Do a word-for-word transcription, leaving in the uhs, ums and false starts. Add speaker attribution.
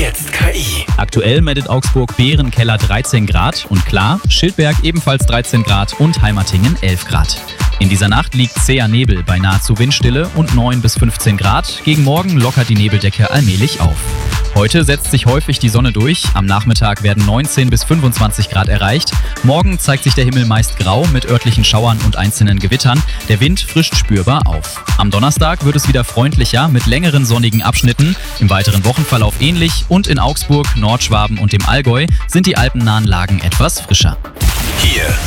Speaker 1: Jetzt K I.
Speaker 2: Aktuell meldet Augsburg Bärenkeller dreizehn Grad und klar, Schildberg ebenfalls dreizehn Grad und Heimatingen elf Grad. In dieser Nacht liegt zäher Nebel bei nahezu Windstille und neun bis fünfzehn Grad. Gegen Morgen lockert die Nebeldecke allmählich auf. Heute setzt sich häufig die Sonne durch. Am Nachmittag werden neunzehn bis fünfundzwanzig Grad erreicht. Morgen zeigt sich der Himmel meist grau mit örtlichen Schauern und einzelnen Gewittern. Der Wind frischt spürbar auf. Am Donnerstag wird es wieder freundlicher mit längeren sonnigen Abschnitten. Im weiteren Wochenverlauf ähnlich und in Augsburg, Nordschwaben und dem Allgäu sind die alpennahen Lagen etwas frischer.
Speaker 1: Hier